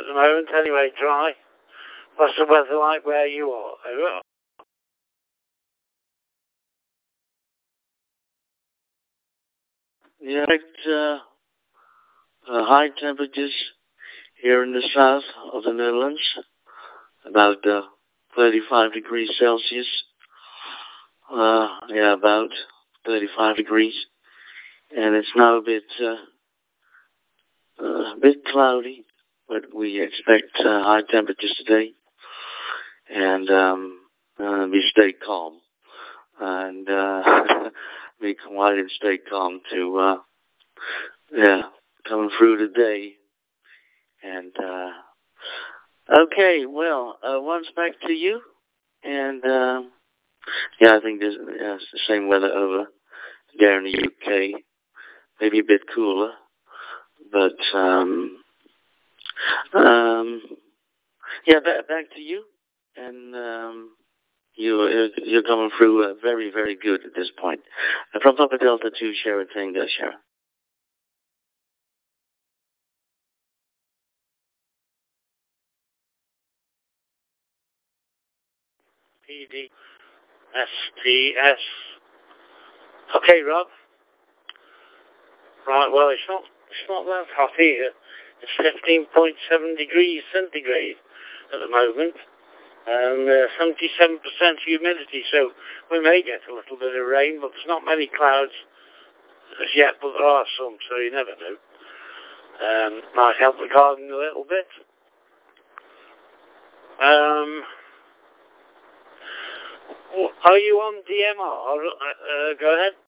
the moment, anyway, dry. What's the weather like where you are? Over. Yeah, high temperatures here in the south of the Netherlands, about 35 degrees Celsius. Yeah, about 35 degrees. And it's now a bit cloudy, but we expect high temperatures today. And we stay calm. And be quiet and stay calm to, coming through the day. And, okay, well, once back to you. And, I think it's the same weather over there in the UK. Maybe a bit cooler. But, back to you. And, you're coming through very, very good at this point. From Papa Delta to Sharon Tango, Sharon. PDSTS. Okay, Rob. Right, well, it's not that hot here. It's 15.7 degrees centigrade at the moment. And 77% humidity, so we may get a little bit of rain, but there's not many clouds as yet, but there are some, so you never know. Might help the garden a little bit. Are you on DMR? Go ahead.